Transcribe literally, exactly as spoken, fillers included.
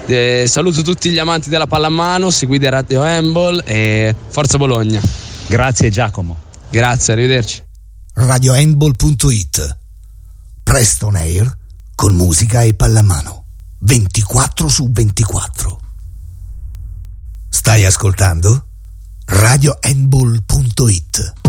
Eh, saluto tutti gli amanti della pallamano, seguite Radio Handball e Forza Bologna. Grazie Giacomo. Grazie, arrivederci. radio handball punto it. Presto on air con musica e pallamano ventiquattro su ventiquattro. Stai ascoltando radio handball punto it.